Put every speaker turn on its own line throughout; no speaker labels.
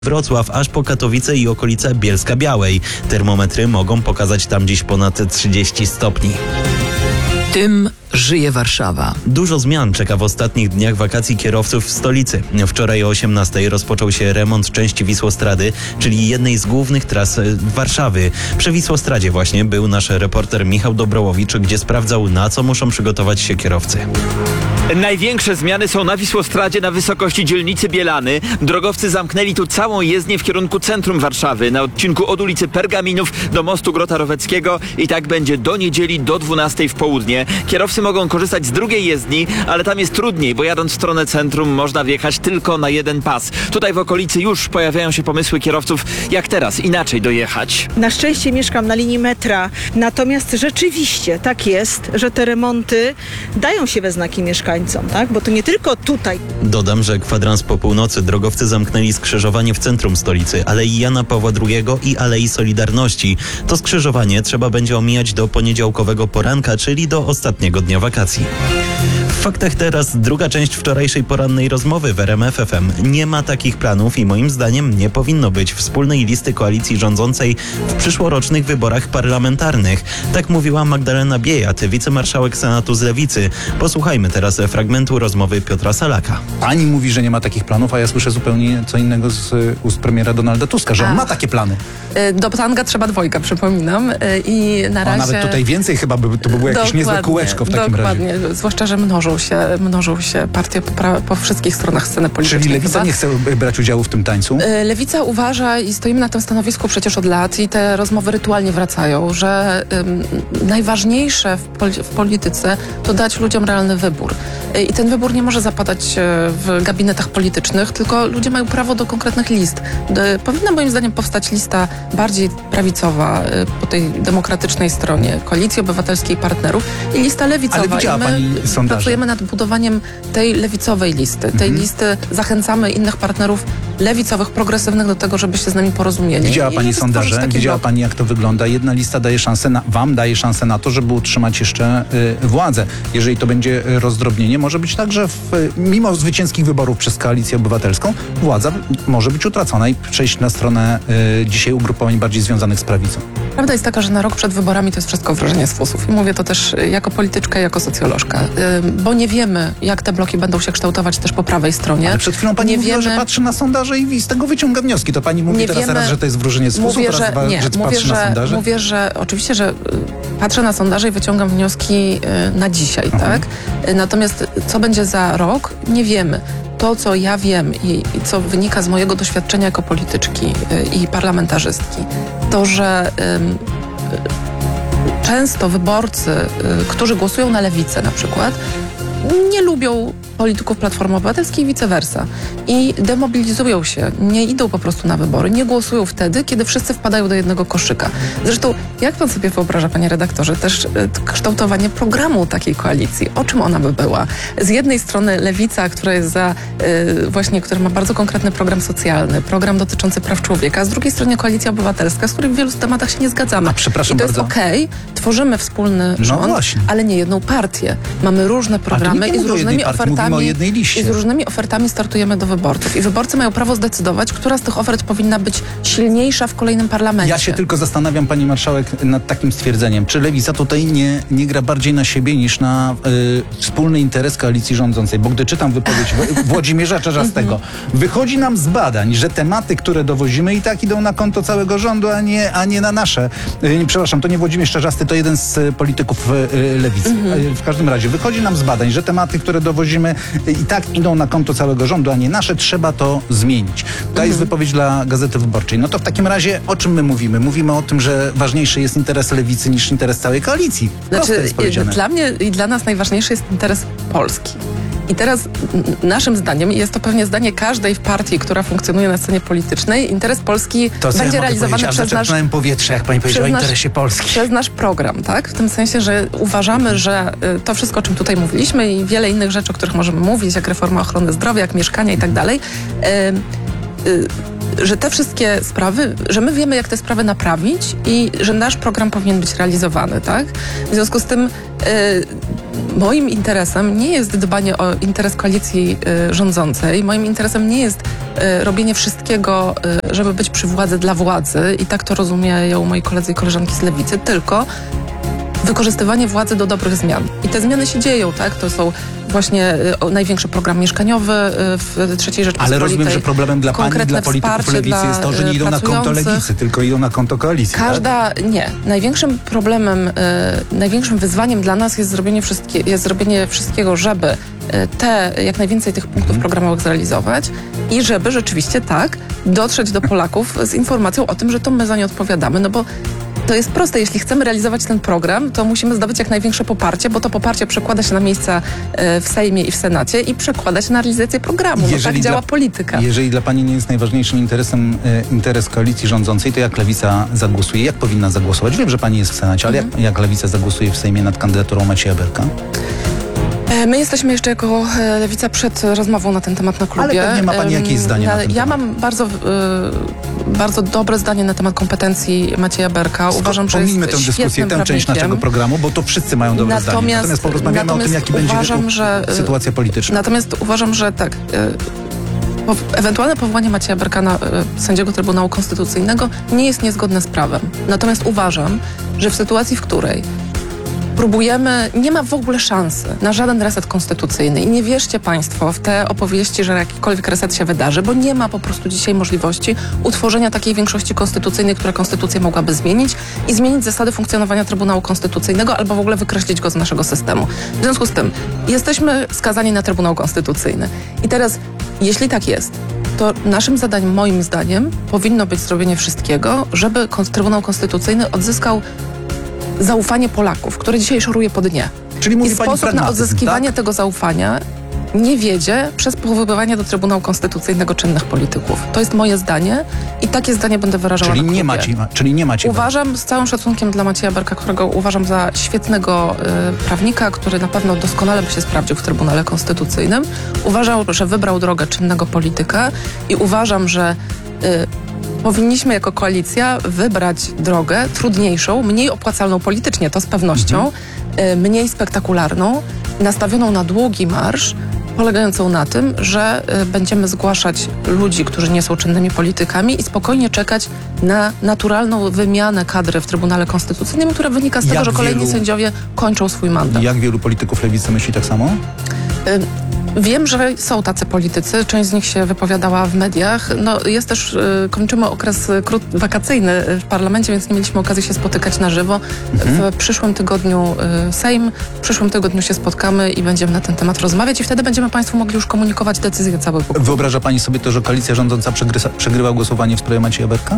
Wrocław aż po Katowice i okolice Bielska-Białej. Termometry mogą pokazać tam dziś ponad 30 stopni.
Tym żyje Warszawa.
Dużo zmian czeka w ostatnich dniach wakacji kierowców w stolicy. Wczoraj o 18:00 rozpoczął się remont części Wisłostrady, czyli jednej z głównych tras Warszawy. Przy Wisłostradzie właśnie był nasz reporter Michał Dobrołowicz, gdzie sprawdzał, na co muszą przygotować się kierowcy.
Największe zmiany są na Wisłostradzie na wysokości dzielnicy Bielany. Drogowcy zamknęli tu całą jezdnię w kierunku centrum Warszawy, na odcinku od ulicy Pergaminów do mostu Grota Roweckiego i tak będzie do niedzieli do 12:00 w południe. Kierowcy mogą korzystać z drugiej jezdni, ale tam jest trudniej, bo jadąc w stronę centrum można wjechać tylko na jeden pas. Tutaj w okolicy już pojawiają się pomysły kierowców, jak teraz inaczej dojechać.
Na szczęście mieszkam na linii metra, natomiast rzeczywiście tak jest, że te remonty dają się we znaki mieszkańcom, tak? Bo to nie tylko tutaj.
Dodam, że kwadrans po północy drogowcy zamknęli skrzyżowanie w centrum stolicy, Alei Jana Pawła II i Alei Solidarności. To skrzyżowanie trzeba będzie omijać do poniedziałkowego poranka, czyli do ostatniego dnia wakacji. W faktach teraz druga część wczorajszej porannej rozmowy w RMF FM. Nie ma takich planów i moim zdaniem nie powinno być wspólnej listy koalicji rządzącej w przyszłorocznych wyborach parlamentarnych. Tak mówiła Magdalena Biejat, wicemarszałek Senatu z Lewicy. Posłuchajmy teraz fragmentu rozmowy Piotra Salaka.
Pani mówi, że nie ma takich planów, a ja słyszę zupełnie co innego z ust premiera Donalda Tuska, że on ma takie plany.
Do tanga trzeba dwojga, przypominam. I na razie...
A nawet tutaj więcej chyba to by było jakieś niezłe kółeczko w takim razie.
Dokładnie, zwłaszcza, że mnożą się partie po wszystkich stronach sceny politycznej.
Czyli Lewica nie chce brać udziału w tym tańcu?
Lewica uważa i stoimy na tym stanowisku przecież od lat i te rozmowy rytualnie wracają, że najważniejsze w polityce to dać ludziom realny wybór. I ten wybór nie może zapadać w gabinetach politycznych, tylko ludzie mają prawo do konkretnych list. Powinna moim zdaniem powstać lista bardziej prawicowa po tej demokratycznej stronie, Koalicji Obywatelskiej partnerów i lista lewicowa.
Ale widziała pani sondaże?
Pracujemy nad budowaniem tej lewicowej listy. Tej listy zachęcamy innych partnerów lewicowych, progresywnych do tego, żeby się z nami porozumieli.
Widziała pani sondaże? Widziała pani, jak to wygląda? Jedna lista daje szansę wam daje szansę na to, żeby utrzymać jeszcze władzę. Jeżeli to będzie rozdrobnienie, może być tak, że mimo zwycięskich wyborów przez Koalicję Obywatelską władza może być utracona i przejść na stronę dzisiaj ugrupowań bardziej związanych z prawicą.
Prawda jest taka, że na rok przed wyborami to jest wszystko wrażenie z fusów. I mówię to też jako polityczka i jako socjolożka. Bo nie wiemy, jak te bloki będą się kształtować też po prawej stronie.
Ale przed chwilą pani mówiła, że patrzy na sondaże i z tego wyciąga wnioski. To pani mówi raz, że to jest wróżenie z fusów, patrzy na sondaże?
Mówię, że oczywiście, że patrzę na sondaże i wyciągam wnioski na dzisiaj, tak? Natomiast co będzie za rok, nie wiemy. To, co ja wiem i co wynika z mojego doświadczenia jako polityczki i parlamentarzystki, to, że często wyborcy, którzy głosują na lewicę na przykład, nie lubią polityków Platformy Obywatelskiej i vice versa. I demobilizują się, nie idą po prostu na wybory, nie głosują wtedy, kiedy wszyscy wpadają do jednego koszyka. Zresztą, jak pan sobie wyobraża, panie redaktorze, też kształtowanie programu takiej koalicji? O czym ona by była? Z jednej strony lewica, która jest która ma bardzo konkretny program socjalny, program dotyczący praw człowieka, a z drugiej strony Koalicja Obywatelska, z której w wielu tematach się nie zgadzamy.
A przepraszam
bardzo. I to jest okej, tworzymy wspólny rząd, ale nie jedną partię. Mamy różne programy i z różnymi ofertami startujemy do wyborców. I wyborcy mają prawo zdecydować, która z tych ofert powinna być silniejsza w kolejnym parlamencie.
Ja się tylko zastanawiam, pani marszałek, nad takim stwierdzeniem. Czy lewica tutaj nie gra bardziej na siebie niż na wspólny interes koalicji rządzącej? Bo gdy czytam wypowiedź Włodzimierza Czarzastego, wychodzi nam z badań, że tematy, które dowozimy, i tak idą na konto całego rządu, a nie na nasze. Przepraszam, to nie Włodzimierz Czarzasty, to jeden z polityków lewicy. W każdym razie wychodzi nam z badań, że tematy, które dowozimy, i tak idą na konto całego rządu, a nie nasze. Trzeba to zmienić. To jest wypowiedź dla Gazety Wyborczej. No to w takim razie o czym my mówimy? Mówimy o tym, że ważniejszy jest interes lewicy niż interes całej koalicji.
Dla mnie i dla nas najważniejszy jest interes Polski. I teraz naszym zdaniem, jest to pewnie zdanie każdej partii, która funkcjonuje na scenie politycznej, interes Polski będzie realizowany przez nasz...
powietrze, jak pani powiedziała o interesie Polski.
Przez nasz program, tak? W tym sensie, że uważamy, że to wszystko, o czym tutaj mówiliśmy i wiele innych rzeczy, o których możemy mówić, jak reforma ochrony zdrowia, jak mieszkania i tak dalej, że te wszystkie sprawy, że my wiemy, jak te sprawy naprawić i że nasz program powinien być realizowany, tak? W związku z tym moim interesem nie jest dbanie o interes koalicji rządzącej. Moim interesem nie jest robienie wszystkiego, żeby być przy władzy dla władzy i tak to rozumieją moi koledzy i koleżanki z Lewicy, tylko wykorzystywanie władzy do dobrych zmian. I te zmiany się dzieją, tak? To są właśnie największy program mieszkaniowy w III Rzeczypospolitej.
Ale rozumiem, że problemem dla pani i dla polityków Lewicy jest to, że nie idą na konto Lewicy, tylko idą na konto koalicji.
Nie. Największym problemem, największym wyzwaniem dla nas jest zrobienie wszystkiego, żeby jak najwięcej tych punktów programowych zrealizować i żeby rzeczywiście dotrzeć do Polaków z informacją o tym, że to my za nie odpowiadamy, no bo to jest proste. Jeśli chcemy realizować ten program, to musimy zdobyć jak największe poparcie, bo to poparcie przekłada się na miejsca w Sejmie i w Senacie i przekłada się na realizację programu. Tak działa polityka.
Jeżeli dla pani nie jest najważniejszym interesem interes koalicji rządzącej, to jak Lewica zagłosuje? Jak powinna zagłosować? Wiem, że pani jest w Senacie, ale jak Lewica zagłosuje w Sejmie nad kandydaturą Macieja Berka?
My jesteśmy jeszcze jako Lewica przed rozmową na ten temat na klubie.
Ale pewnie ma pani jakieś zdanie na ten temat.
Ja mam bardzo dobre zdanie na temat kompetencji Macieja Berka. Uważam, że
pomijmy
jest
tę dyskusję, tę część naszego programu, bo to wszyscy mają dobre zdanie. Natomiast porozmawiamy o tym, jaki będzie sytuacja polityczna.
Natomiast uważam, że ewentualne powołanie Macieja Berka na sędziego Trybunału Konstytucyjnego nie jest niezgodne z prawem. Natomiast uważam, że w sytuacji, w której nie ma w ogóle szansy na żaden reset konstytucyjny i nie wierzcie państwo w te opowieści, że jakikolwiek reset się wydarzy, bo nie ma po prostu dzisiaj możliwości utworzenia takiej większości konstytucyjnej, która konstytucję mogłaby zmienić i zmienić zasady funkcjonowania Trybunału Konstytucyjnego albo w ogóle wykreślić go z naszego systemu. W związku z tym jesteśmy skazani na Trybunał Konstytucyjny. I teraz, jeśli tak jest, to naszym zadaniem, moim zdaniem, powinno być zrobienie wszystkiego, żeby Trybunał Konstytucyjny odzyskał zaufanie Polaków, które dzisiaj szoruje po dnie.
Czyli mówi
I
pani
sposób na
pragmatyzm,
odzyskiwanie tego zaufania nie wiedzie przez powoływanie do Trybunału Konstytucyjnego czynnych polityków. To jest moje zdanie i takie zdanie będę wyrażała
Czyli
na klubie.
nie macie.
Uważam, z całym szacunkiem dla Macieja Berka, którego uważam za świetnego prawnika, który na pewno doskonale by się sprawdził w Trybunale Konstytucyjnym. Uważam, że wybrał drogę czynnego polityka i uważam, że powinniśmy jako koalicja wybrać drogę trudniejszą, mniej opłacalną politycznie, to z pewnością, mniej spektakularną, nastawioną na długi marsz, polegającą na tym, że będziemy zgłaszać ludzi, którzy nie są czynnymi politykami i spokojnie czekać na naturalną wymianę kadry w Trybunale Konstytucyjnym, która wynika z tego, że kolejni sędziowie kończą swój mandat.
Jak wielu polityków Lewicy myśli tak samo?
Wiem, że są tacy politycy, część z nich się wypowiadała w mediach. Jest też, kończymy okres wakacyjny w parlamencie, więc nie mieliśmy okazji się spotykać na żywo. W przyszłym tygodniu Sejm, w przyszłym tygodniu się spotkamy i będziemy na ten temat rozmawiać i wtedy będziemy państwu mogli już komunikować decyzję całego.
Wyobraża pani sobie to, że koalicja rządząca przegrywa głosowanie w sprawie Macieja Berka?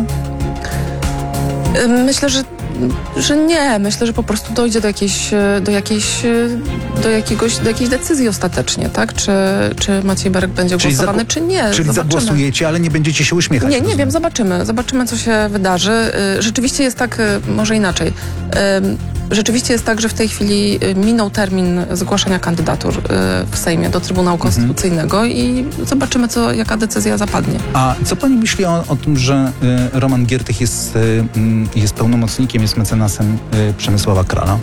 Myślę, że nie. Myślę, że po prostu dojdzie do jakiejś decyzji ostatecznie, tak? Czy Maciej Berek będzie głosowany, czy nie.
Czyli
Zobaczymy.
zagłosujecie, ale nie będziecie się uśmiechać.
Nie wiem, zobaczymy. Zobaczymy, co się wydarzy. Rzeczywiście jest tak, może inaczej. Rzeczywiście jest tak, że w tej chwili minął termin zgłaszania kandydatur w Sejmie do Trybunału Konstytucyjnego i zobaczymy, jaka decyzja zapadnie.
A co pani myśli o tym, że Roman Giertych jest pełnomocnikiem, jest mecenasem Przemysława Krala?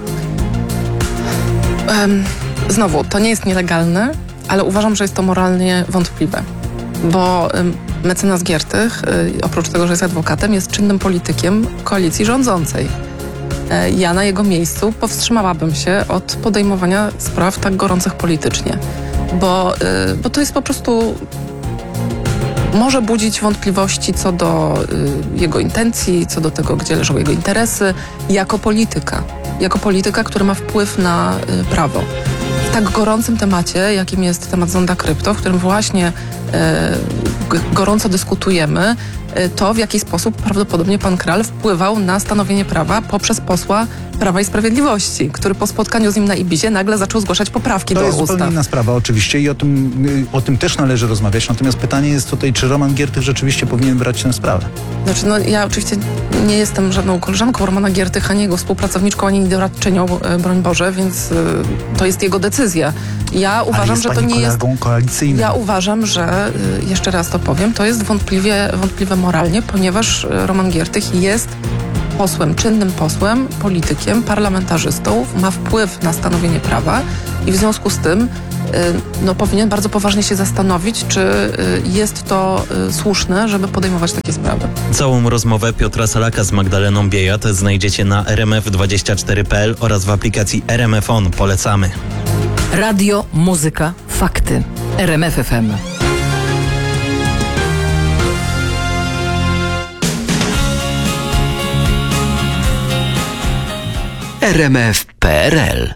Znowu, to nie jest nielegalne, ale uważam, że jest to moralnie wątpliwe. Bo mecenas Giertych, oprócz tego, że jest adwokatem, jest czynnym politykiem koalicji rządzącej. Ja na jego miejscu powstrzymałabym się od podejmowania spraw tak gorących politycznie. Bo to jest po prostu... może budzić wątpliwości co do jego intencji, co do tego, gdzie leżą jego interesy, jako polityka, który ma wpływ na prawo. W tak gorącym temacie, jakim jest temat zonda krypto, w którym właśnie gorąco dyskutujemy, to w jaki sposób prawdopodobnie pan Kral wpływał na stanowienie prawa poprzez posła Prawa i Sprawiedliwości, który po spotkaniu z nim na Ibizie nagle zaczął zgłaszać poprawki do ustaw.
To jest zupełnie inna sprawa oczywiście i o tym też należy rozmawiać. Natomiast pytanie jest tutaj, czy Roman Giertych rzeczywiście powinien brać tę sprawę?
Znaczy, ja oczywiście nie jestem żadną koleżanką Romana Giertycha, ani jego współpracowniczką, ani doradczynią, broń Boże, więc to jest jego decyzja. Ja uważam, że to nie jest...
koalicyjnym.
Ja uważam, że, jeszcze raz to powiem, to jest wątpliwe moralnie, ponieważ Roman Giertych jest posłem, czynnym posłem, politykiem, parlamentarzystą, ma wpływ na stanowienie prawa i w związku z tym powinien bardzo poważnie się zastanowić, czy jest to słuszne, żeby podejmować takie sprawy.
Całą rozmowę Piotra Salaka z Magdaleną Biejat znajdziecie na rmf24.pl oraz w aplikacji RMF On. Polecamy.
Radio, muzyka, fakty. RMF FM.
RMF.pl